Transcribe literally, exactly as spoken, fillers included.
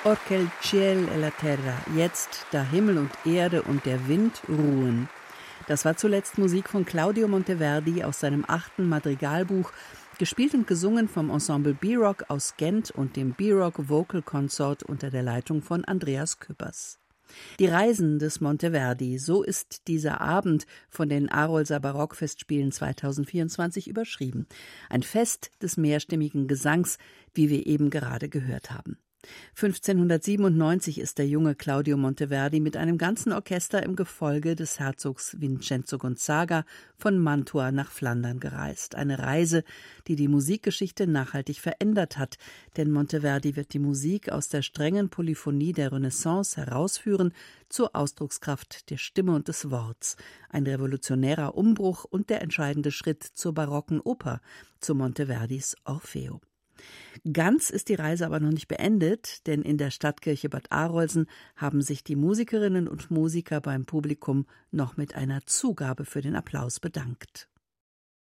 Orchel ciel e la terra, jetzt da Himmel und Erde und der Wind ruhen. Das war zuletzt Musik von Claudio Monteverdi aus seinem achten Madrigalbuch, gespielt und gesungen vom Ensemble B-Rock aus Gent und dem B-Rock Vocal Consort unter der Leitung von Andreas Küppers. Die Reisen des Monteverdi, so ist dieser Abend von den Arolser Barockfestspielen zweitausendvierundzwanzig überschrieben. Ein Fest des mehrstimmigen Gesangs, wie wir eben gerade gehört haben. fünfzehnhundertsiebenundneunzig ist der junge Claudio Monteverdi mit einem ganzen Orchester im Gefolge des Herzogs Vincenzo Gonzaga von Mantua nach Flandern gereist. Eine Reise, die die Musikgeschichte nachhaltig verändert hat, denn Monteverdi wird die Musik aus der strengen Polyphonie der Renaissance herausführen zur Ausdruckskraft der Stimme und des Worts. Ein revolutionärer Umbruch und der entscheidende Schritt zur barocken Oper, zu Monteverdis Orfeo. Ganz ist die Reise aber noch nicht beendet, denn in der Stadtkirche Bad Arolsen haben sich die Musikerinnen und Musiker beim Publikum noch mit einer Zugabe für den Applaus bedankt.